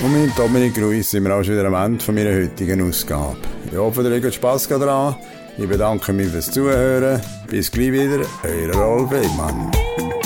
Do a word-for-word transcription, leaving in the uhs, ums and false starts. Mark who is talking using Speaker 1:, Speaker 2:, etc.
Speaker 1: Und mit Dominik Ruiz sind wir auch schon wieder am Ende von meiner heutigen Ausgabe. Ich hoffe, ihr habt Spass daran. Ich bedanke mich fürs Zuhören. Bis gleich wieder, euer Rolf Wegmann.